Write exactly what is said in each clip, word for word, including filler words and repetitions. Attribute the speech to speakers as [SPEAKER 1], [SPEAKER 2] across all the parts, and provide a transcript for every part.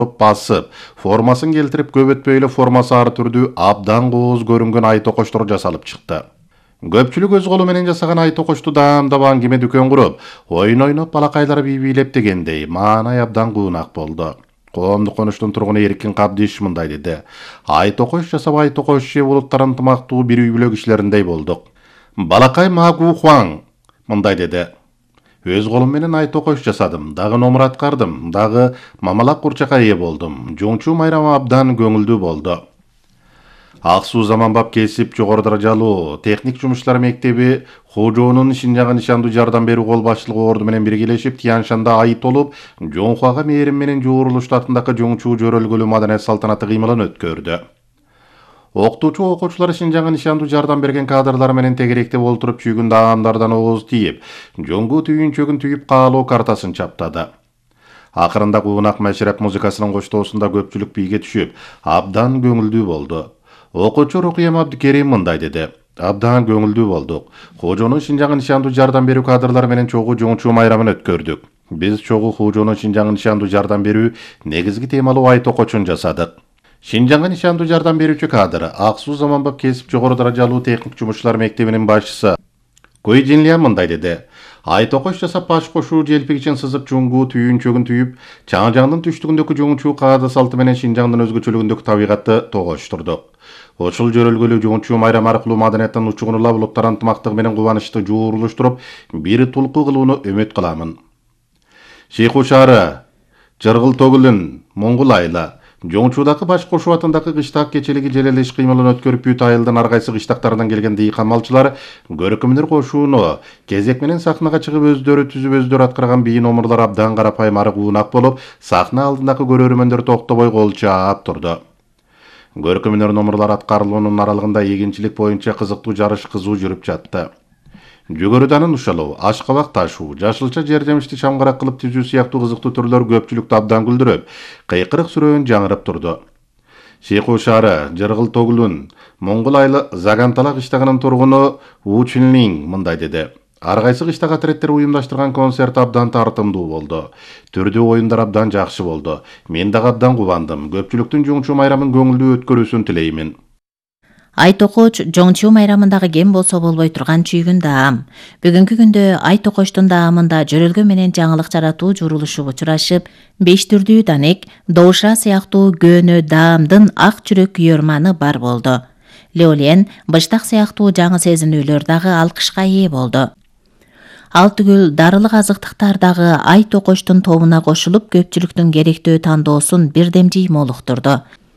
[SPEAKER 1] басып, формасын келтирип көп өтпөй эле формасы ар түрдүү абдан кооз көрүнгөн ай токоштор жасалып чыкты. Көпчүлүк өз колу менен жасаган ай токошту даамдап аңгеме дүкөн куруп, ойун ойноп балакайлар бий бийлеп дегендей маанай абдан куунак болду. Коомдук конуштун тургуну Эркин Кабдиш мындай деди. Ай токош жасап ай токош же булуттар ынтымактуу бир үй бүлө кишилериндей болдук. Балакай Магу Хуаң мындай деди. Өз колум менен ай токош жасадым, дагы номур аткардым, дагы мамалак курчакка ээ болдум. Жоңчу майрамы абдан көңүлдүү болду. Ак Суу Заманбап кесип жогору даражалуу техник жумуштар мектеби Хожоонун Шинжаңга нишандуу жардам берүү кол башчылыгы орду менен биргелешип Тяншанда ай толуп, Жоңхуага мээрим менен Жуурулуш татындагы Жоңчу жөрөлгөлүү маданият салтанаты кыймылын өткөрдү. Окутуучу окуучулар Шинжаңга нишандуу жардам берген кадрлар менен тегеректеп олтуруп чүйгүн даамдардан ооз тийип, жоңгу түйүнчөгүн түйүп каалоо картасын чаптады. Акырында куунак мәшреп музыкасынын коштоосунда көпчүлүк бийге түшүп, абдан көңүлдүү болду. Окуучу Рукиям Абдикерим мындай деди. Абдан көңүлдүү болдук. Хожоонун Шинжаңга нишандуу жардам берүү кадрлар менен чогуу жоңчу майрамын өткөрдүк. Биз чогуу Хожоонун Шинжаңга нишандуу жардам берүү негизги темалуу ай токочун жасадык. Шинжаңга нишандуу жардам берүүчү кадр Ак Суу Заманбап кесип жогору даражалуу техник жумушчулар мектебинин башчысы Кой Жинлиан мындай деди. Ай токош жасап баш кошуу желпигичин сызып жуңгу түйүнчөгүн түйүп, Чаңжаңдын түштүгүндөгү жоңчу каада салты менен Шинжаңдын өзгөчөлүгүндөгү табигатты тогоштурдук. Ошол жөрөлгөлүү жоңчу майрамы аркылуу маданияттын учугунула булуттар ынтымактыгы менен кубанычты жуурулуштуруп, бир тулку кылууну үмүт кыламын. Шейху шаары, Жыргыл төгүлүн, Моңгул айла, Жоңчудагы баш кошуу атындагы кыштак кечелиги желеле иш кыймылын өткөрүп бүт айылдын ар кайсы кыштактарынан келген дыйкан малчылар көркөмдөр кошууну кезек менен сахнага чыгып өздөрү түзүп өздөрү аткарган бий номурлар абдан карапайым ары куунак болуп, сахна алдындагы көрөрмөндөр токтобой кол чаап турду. Көркөмдөр номурлар аткарылуунун аралыгында эгинчилик боюнча кызыктуу жарыш кызуу жүрүп жатты. Жүгөрүданын ушалуу, ашкабак ташуу, жашылча жер жемишти чамгарак кылып түзүү сыяктуу кызыктуу түрлөр көпчүлүктү абдан күлдүрүп, кыйкырык сүрөөн жаңырып турду. Шейху шаары, Жыргыл төгүлүн, Моңгул айла Загантала кыштагынын тургуну У Чүнлиң мындай деди. Ар кайсы кыштак отрядтер уюмдаштырган концерт абдан тартымдуу болду. Түрдүү оюндар абдан жакшы болду. Мен дагы абдан кубандым. Көпчүлүктүн жоңчу майрамын көңүлдүү өткөрүүсүн тилеймин.
[SPEAKER 2] Ай токоч жоңчу майрамындагы кем болсо болбой турган чүйгүн даам. Бүгүнкү күндө ай токоштун даамында жөрөлгө менен жаңылык жаратуу журулушуп учурашып, беш түрдүү данек, доуша сыяктуу көөнө даамдын ак жүрөк күйөрманы бар болду. Леолен, быштак сыяктуу жаңы сезинүүлөр дагы алкышка ээ болду. Ал түгүл дарылык азыктыктар дагы ай токоштун тобуна кошулуп, көпчүлүктүн керектөө тандоосун бирдем жыймолуктурду.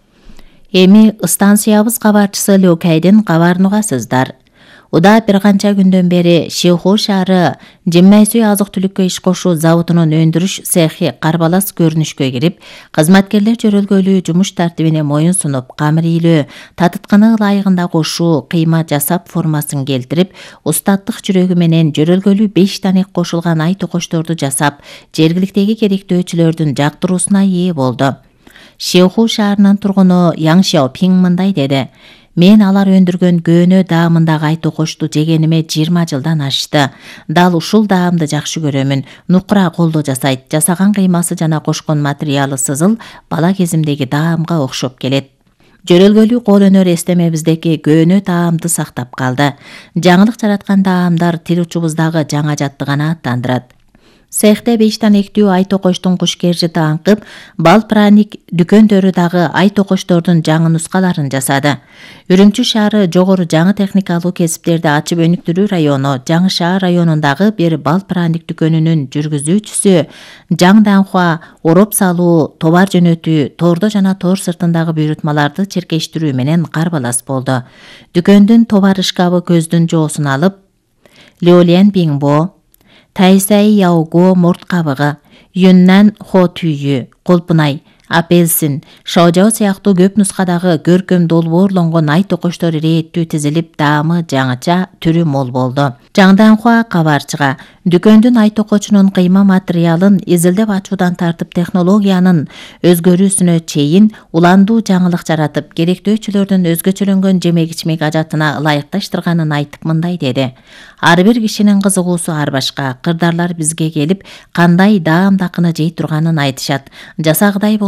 [SPEAKER 2] Эми станциябыз кабарчысы Лөкайден кабарын угасыздар. Уда бир канча күндөн бери Шейху шаары жеммайсүй азык-түлүккө иш кошуу заводунун өндүрүш цехи карбалас көрүнүшкө кирип, кызматкерлер жөрөлгөлүү жумуш тартибине моюн сунуп, камыр ийлөө, татытканы ылайыгында кошуу, кыйма жасап формасын келтирип, устаттык жүрөгү менен жөрөлгөлүү беш данек кошулган ай токошторду жасап, жергиликтеги керектөөчүлөрдүн жактыруусуна ээ болду. Шейху шаарынын тургуну Яң Шяопиң мындай деди. Мен алар өндүргөн көөнө даамындагы ай токошту жегениме жыйырма жылдан ашты. Дал ушул даамды жакшы көрөмүн. Нукура колдо жасайт. Жасаган кыймасы жана кошкон материалы сызыл бала кезимдеги даамга окшоп келет. Жөрөлгөлүү кол өнөр эстемебиздеги көөнө даамды сактап калды. Жаңылык жараткан даамдар тил учубуздагы жаңа жаттыгана аттандырат. Цехте беш данектүү ай токоштун кушкержити аңкып, бал праник дүкөндөрү дагы ай токоштордун жаңы нускаларын жасады. Үрүмчү шаары жогору жаңы техникалуу кесиптерди ачып өнүктүрүү району Жаңы шаар районундагы бир бал праник дүкөнүнүн жүргүзүүчүсү Жаң Данхуа ороп салуу, товар жөнөтүү, тордо жана тор сыртындагы буйрутмаларды черкештирүү менен карбалас болду. Дүкөндүн товар шкабы көздүн жоосун алып, Леолен Биңбо, Тайсай Яого морт кабыгы, Юннан Хо түйү, Колпунай, апельсин, шаожао сыяктуу көп нускадагы көркөм долбоорлонгон ай токоштор ирээттүү тизилип, даамы жаңыча, түрү мол болду. Жаң Данхуа кабарчыга дүкөндүн ай токочунун кыйма материалын изилдеп ачуудан тартып технологиянын өзгөрүүсүнө чейин уландуу жаңылык жаратып, керектөөчүлөрдүн өзгөчөлөнгөн жемек-ичмек ажатына ылайыкташтырганын айтып мындай деди. Ар бир кишинин кызыгуусу ар башка. Кырдарлар бизге келип, кандай даам дакыны жей турганын айтышат. Жасагыдай болсо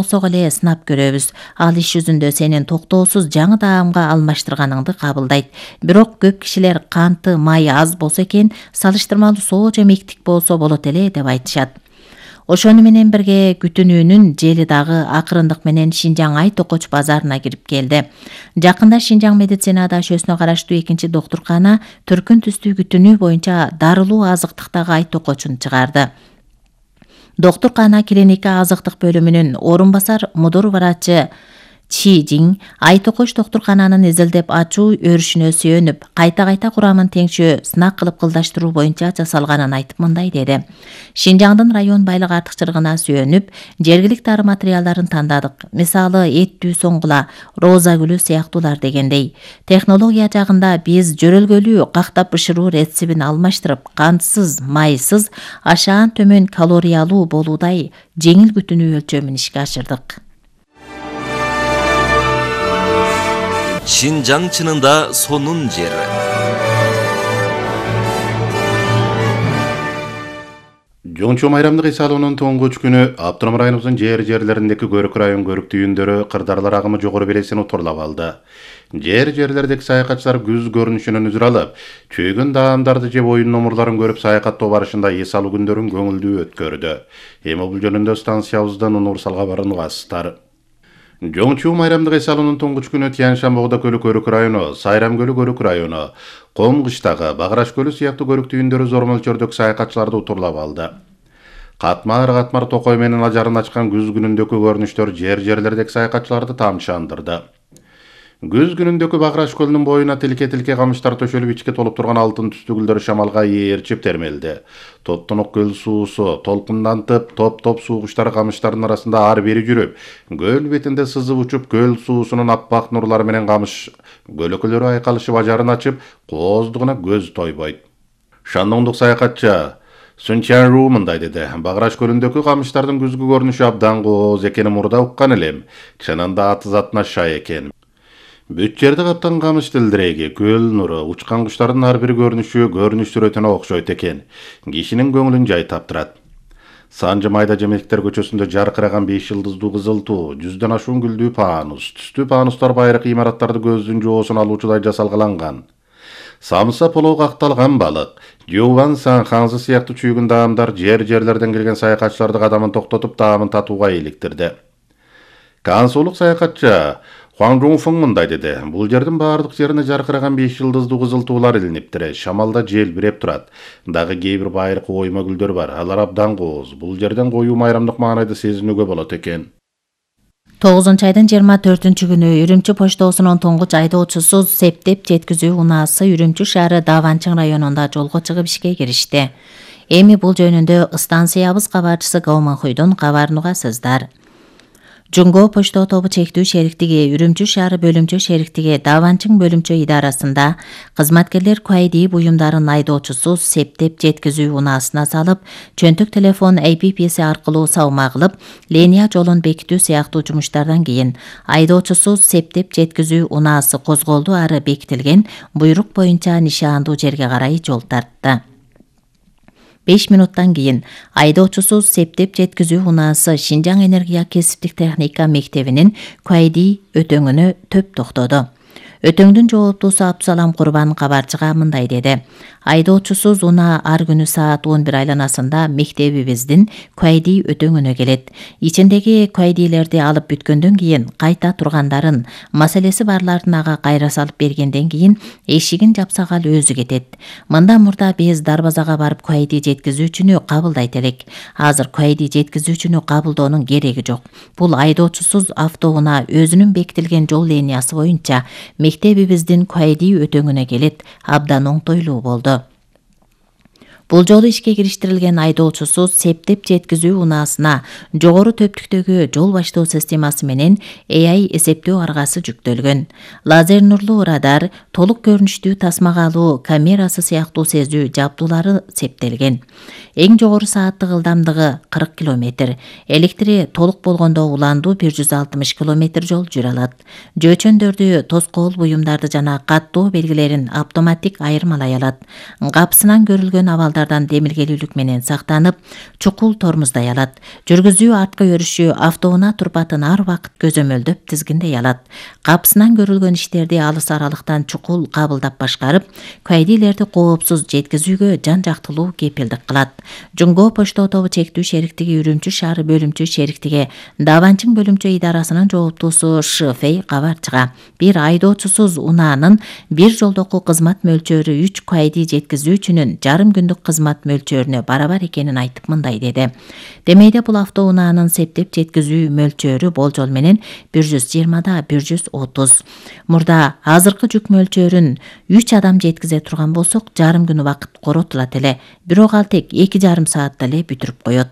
[SPEAKER 2] болсок эле сынап көрөбүз. Ал иш жүзүндө сенин токтоосуз жаңы даамга алмаштырганыңды кабылдайт. Бирок көп кишилер канты май аз болсо экен, салыштырмалуу соожо мектик болсо болот эле деп айтышат. Ошону менен бирге күтүнүүнүн жели дагы акырындык менен Шинжаң ай токоч базарына кирип келди. Жакында Шинжаң медицина дашөсүнө караштуу экинчи доктуркана түркүн түстүү күтүнүү боюнча дарылуу азыктыктагы ай токочун чыгарды. Доктуркана клиника азыктык бөлүмүнүн орун басар мудур врачы Чи Жин ай токоч доктуркананын изилдеп ачуу өрүшүнө сүйөнүп, кайта-кайта курамын теңшөө сынак кылып кылдаштыруу боюнча жасалганын айтып мындай деди. Шинжаңдын район байлык артыкчылыгына сүйөнүп, жергиликтүү дары материалдарын тандадык. Мисалы, эттүү соңгула, роза гүлү сыяктуулар дегендей. Технология жагында биз жөрөлгөлүү кактап бышыруу рецебин алмаштырып, кантсыз, майсыз, ашаан төмөн калориялуу болуудай жеңил күтүнүү өлчөмүн ишке ашырдык.
[SPEAKER 3] Шинжаң чынында сонун жер.
[SPEAKER 1] Жоңчу майрамдык иш алуунун тоңгуч күнү Автоном районубуздун жер-жерлериндеги көрүк район көрүк түйүндөрү кырдаарлар агымы жогору белесин утурлап алды. Жер-жерлердеги саякатчылар күз көрүнүшүнөн үзүр алып, чөйгөн даамдарды жеп оюн номурларын көрүп саякаттоо барышында эс алуу күндөрүн көңүлдүү өткөрдү. Эми бул жөнүндө станциябыздан универсал кабарын угасыздар. Жоңчу майрамдык эс алуунун тоңгуч күнү Тянь-Шань Богда көлү көрүк району, Сайрам көлү көрүк району, Ком кыштагы, Баграш көлү сыяктуу көрүк түйүндөрү зор мөлчөрдөгү саякатчыларды утурлап алды. Катмар-катмар токой менен ажарын ачкан күз күнүндөгү көрүнүштөр жер-жерлердеги саякатчыларды тамчандырды. Күз күнүндөгү Баграш көлүнүн боюна тилке-тилке камыштар төшөлүп ичке толуп турган алтын түстүү гүлдөр шамалга ээрчип термелди. Топтонок көл суусу толкундантып, топ-топ суугучтар камыштардын арасында ар бери жүрүп, көл бетинде сызып учуп, көл суусунун аппак нурлары менен камыш көлөкөлөрү айкалышып ажарын ачып, кооздугуна көз тойбойт. Шандоңдук саякатчы Сүнчан Ру мындай деди. Баграш көлүндөгү камыштардын күзгү көрүнүшү абдан кооз экенин мурда уккан элем. Чынында аты затына шай экен. Бүт жерде каптан камыш тилдиреги, көл нуру, учкан куштардын ар бир көрүнүшү көрүнүш сүрөтүнө окшойт экен. Кишинин көңүлүн жай таптырат. Санжы майда жемектер көчөсүндө жаркыраган беш жылдыздуу кызыл туу, жүздөн ашуун гүлдүү паанус, түстүү паанустар байыркы имараттарды көздүн жоосун алуучудай жасалгаланган. Самса полоо какталган балык, Жуан Сан ханзы сыяктуу чүйгүн даамдар жер-жерлерден келген саякатчыларды кадамын токтотуп даамын татууга иликтирди. Кансулук саякатчы Хуан Жунфың мындай деди. Бул жердин баардык жерине жаркыраган беш жылдыздуу кызыл туулар илиниптир. Шамалда желбиреп турат. Дагы кээ бир байыркы ойма гүлдөр бар. Алар абдан кооз. Бул жерден коюу майрамдык маанайды сезинүүгө болот экен.
[SPEAKER 2] тогузунчу айдын жыйырма төртүнчү күнү Үрүмчү поштосунун туңгуч айдоочусу септеп жеткизүү унаасы Үрүмчү шаары Даванчың районунда жолго чыгып ишке киришти. Эми бул жөнүндө станциябыз кабарчысы Гауманхуйдун кабарын угасыздар. Жунго почто тобу чектүү шериктиги Үрүмчү шаары бөлүмчө шериктиги Даванчың бөлүмчө идарасында кызматкерлер куайдии буюмдарын айдоочусу септеп жеткизүү унаасына салып, чөнтөк телефон эй пи пи си аркылуу сабма кылып, линия жолун бекитүү сыяктуу жумуштардан кийин айдоочусу септеп жеткизүү унаасы козголду ары бекитилген буйрук боюнча нишаандуу жерге карай жол тартты. беш минуттан кийин айдоочусу септеп жеткизүү унаасы Шинжаң энергия кесиптик техника мектебинин куайдии өтөңүнө төп токтоду. Өтөңдүн жооптуусу Абдусалам Курбан кабарчыга мындай деди. Айдоочусу унаа ар күнү саат он бир айланасында мектебибиздин куайдии өтөңүнө келет. Ичиндеги куайдийлерди алып бүткөндөн кийин кайта тургандарын, маселеси барларын ага кайра салып бергенден кийин эшигин жапсак ал өзү кетет. Мындан мурда биз дарбазага барып куайдии жеткизүүчүнү кабылдайт элек. Азыр куайдии жеткизүүчүнү кабылдоонун кереги жок. Бул айдоочусуз автоунаа өзүнүн бекитилген жол линиясы боюнча мектебибиздин куайдии өтөңүнө келет. Абдан оңтойлуу болду. Бул жолу ишке кириштирилген айдоочусу септеп жеткизүү унаасына жогору төптүктөгү жол баштоо системасы менен эй ай эсептөө аргасы жүктөлгөн. Лазер нурлуу радар, толук көрүнүштүү тасмага алуу камерасы сыяктуу сезүү жабдуулары септелген. Эң жогору сааттык ылдамдыгы кырк километр. Электри толук болгондо уландуу бир жүз алтымыш километр жол жүрө алат. Жөөчөндөрдү, тоскоол буюмдарды жана каттоо белгилерин автоматтик айырмалай алат. Капсынан көрүлгөн абалдардан демилгелүүлүк менен сактанып, чукул тормуздай алат. Жүргүзүү арткы өрүшү автоунаа турпатын ар убакыт көзөмөлдөп тизгиндей алат. Капсынан көрүлгөн иштерди алыс аралыктан чукул кабылдап башкарып, кайдилерди коопсуз жеткизүүгө жан жактылуу кепилдик кылат. Жунго почто тобу чектүү шериктиги Үрүмчү шаары бөлүмчө шериктиги Даванчың бөлүмчө идарасынын жооптуусу Шфей кабарчыга бир айдоочусуз унаанын бир жолдоку кызмат мөлчөрү үч кайди жеткизүүчүнүн жарым күндүк кызмат мөлчөрүнө барабар экенин айтып мындай деди. Демейде бул автоунаанын септеп жеткизүү мөлчөрү болжол менен бир жүз жыйырмада бир жүз отуз. Мурда азыркы жүк мөлчөрүн үч адам жеткизе турган болсок, жарым күн убакыт коротулат эле. Бирок ал тек эки жарым саатта эле бүтүрүп коет.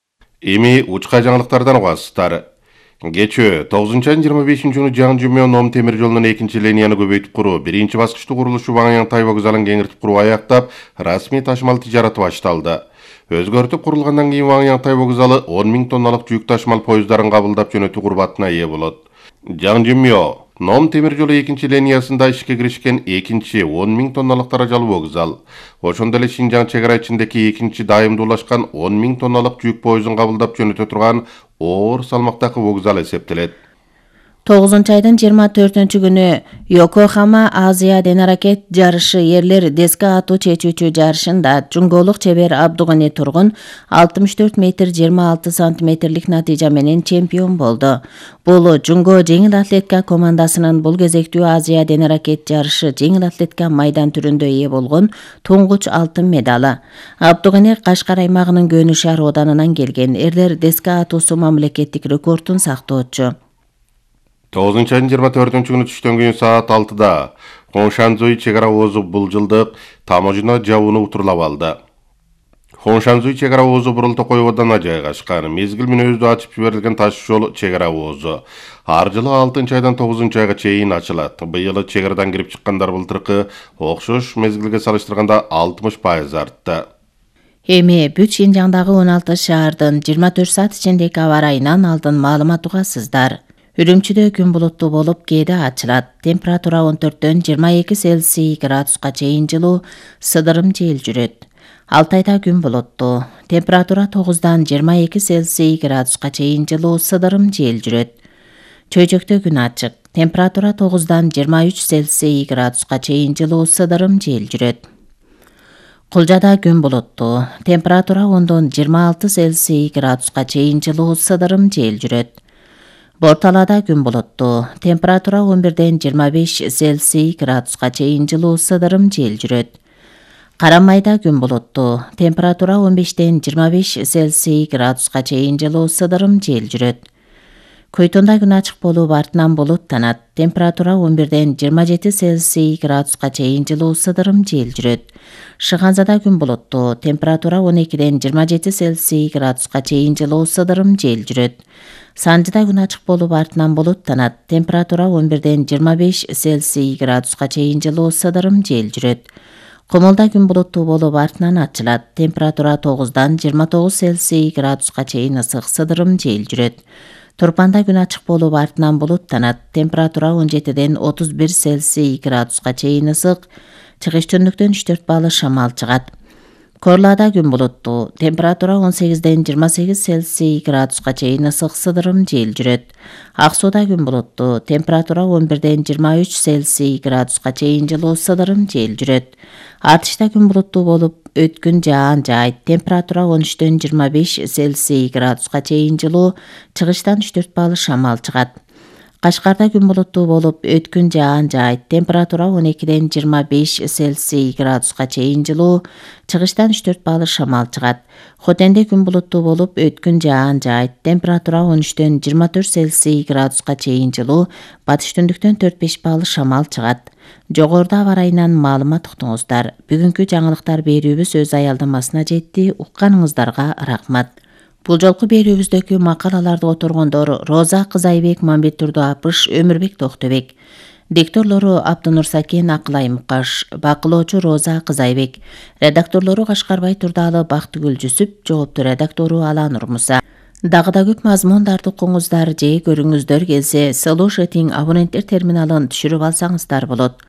[SPEAKER 1] Эми учка жаңылыктардан угасыздар. Кечээ тогузунчу айдын жыйырма бешинчи күнү Жаң Жумё Ном темир жолунун экинчи линияны көбөйтүп куруу, биринчи баскычтуу курулушу Ваңяң Тай вокзалын кеңиртип куруу аяктап, расмий ташымал тижараты башталды. Өзгөртүп курулгандан кийин Ваңяң Тай вокзалы он миң тонналык жүк ташымал поезддарын кабылдап жөнөтүү курбатына ээ болот. Жаң Жумё Ном темир жолу экинчи линиясында ишке киришкен экинчи он миң тонналык даражалуу вокзал. Ошондой эле Шинжаң чек ара ичиндеги экинчи дайымдуулашкан он миң тонналык жүк поездын кабылдап жөнөтө турган оор салмактагы вокзал эсептелет.
[SPEAKER 2] тогузунчу айдын жыйырма төртүнчү күнү Йокохама Азия денаракет жарышы эрлер деске атуу чечүүчү жарышында жунголук чебер Абдугани Тургун алтымыш төрт метр жыйырма алты сантиметрлик натыйжа менен чемпион болду. Бул жунго жеңил атлетика командасынын бул кезектүү Азия денаракет жарышы жеңил атлетика майдан түрүндө ээ болгон туңгуч алтын медалы. Абдугани Кашкар аймагынын Көнү шаар оданынан келген, эрлер деске атуусу мамлекеттик рекордун сактоочу.
[SPEAKER 1] тогузунчу айдын жыйырма төртүнчү күнү түштөн кийин саат алтыда Хоншанзуй чек ара оозу бул жылдык таможня жабууну утурлап алды. Хоншанзуй чек ара оозу Бурул Токой оодана жайгашкан. Мезгил мүнөздө ачып жиберилген таш жол чек ара оозу. Ар жылы алтынчы айдан тогузунчу айга чейин ачылат. Быйыл чек арадан кирип чыккандар былтыркы окшош мезгилге салыштырганда алтымыш пайыз артты.
[SPEAKER 2] Эми бүт Шинжаңдагы он алты шаардын жыйырма төрт саат ичиндеги аба ырайынан алдын маалымат угасыздар. Үрүмчүдө күн булуттуу болуп, кээде ачылат. Температура он төрттөн жыйырма эки Цельсий градуска чейин жылуу, сыдырым жел жүрөт. Алтайда күн булуттуу. Температура тогуздан жыйырма эки Цельсий градуска чейин жылуу, сыдырым жел жүрөт. Чөйжөктө күн ачык. Температура тогуздан жыйырма үч Цельсий градуска чейин жылуу, сыдырым жел жүрөт. Кулжада күн булуттуу. Температура ондон жыйырма алты Цельсий градуска чейин жылуу, сыдырым жел жүрөт. Борталада күн булуттуу. Температура он бирден жыйырма беш Цельсий градуска чейин жылуу, сыдырым жел жүрөт. Карамайда күн булуттуу. Температура он бештен жыйырма беш Цельсий градуска чейин жылуу, сыдырым жел жүрөт. Көйтонда күн ачык болуп, артынан булуттанат. Температура он бирден жыйырма жети Цельсий градуска чейин жылуу, сыдырым жел жүрөт. Шыганзада күн булуттуу. Температура он экиден жыйырма жети Цельсий градуска чейин жылуу, сыдырым жел жүрөт. Санжыда күн ачык болуп, артынан булуттанат. Температура он бирден жыйырма беш Цельсий градуска чейин жылуу, сыдырым жел жүрөт. Комолда күн булуттуу болуп, артынан ачылат. Температура тогуздан жыйырма тогуз Цельсий градуска чейин ысык, сыдырым жел жүрөт. Турпанда күн ачык болуп, артынан булуттанат. Температура он жетиден отуз бир Цельсий градуска чейин ысык, чыгыш түндүктөн үч төрт баалы шамал чыгат. Корлада күн булуттуу. Температура он сегизден жыйырма сегиз Цельсий градуска чейин ысык, сыдырым жел жүрөт. Ак сууда күн булуттуу. Температура он бирден жыйырма үч Цельсий градуска чейин жылуу, сыдырым жел жүрөт. Атышта күн булуттуу болуп, өткүн жаан жаайт. Температура он үчтөн жыйырма беш Цельсий градуска чейин жылуу, чыгыштан үч төрт баалы шамал чыгат. Кашкарда күн булуттуу болуп, өткүн жаан жаайт. Температура он экиден жыйырма беш Цельсий градуска чейин жылуу, чыгыштан үч төрт баалы шамал чыгат. Хотенде күн булуттуу болуп, өткүн жаан жаайт. Температура он үчтөн жыйырма төрт Цельсий градуска чейин жылуу, батыш түндүктөн төрт беш баалы шамал чыгат. Жогоруда аба ырайынан маалымат уктуңуздар. Бүгүнкү жаңылыктар берүүбүз өз аялдамасына жетти. Укканыңыздарга рахмат. Бул жолку берүүбүздөгү макалаларды которгондор Роза Кызайбек, Мамбет Турду Апыш, Өмүрбек Токтобек. Дикторлору Абдынур Сакен, Акылай Мукаш, бакылоочу Роза Кызайбек, редакторлору Кашкарбай Турдалы, Бактыгүл Жүсүп, жоопту редактору Аланур Муса. Дагы да көп мазмундарды окуңуздар же көрүңүздөр келсе, Слушатиң абоненттер терминалын түшүрүп алсаңыздар болот.